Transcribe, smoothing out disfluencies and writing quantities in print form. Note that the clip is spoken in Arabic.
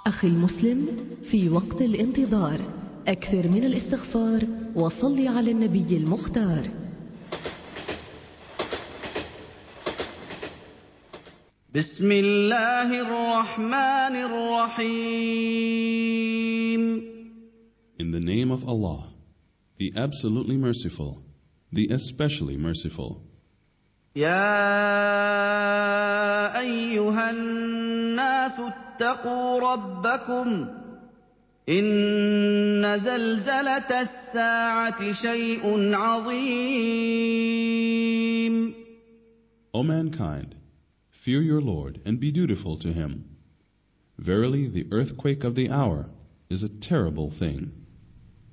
أخي المسلم، في وقت الانتظار أكثر من الاستغفار وصل على النبي المختار. بسم الله الرحمن الرحيم. In the name of Allah, the absolutely merciful, the especially merciful. يا أيها الناس اتقوا ربكم إن زلزلة الساعة شيء عظيم. O mankind, fear your Lord and be dutiful to Him. Verily, the earthquake of the hour is a terrible thing.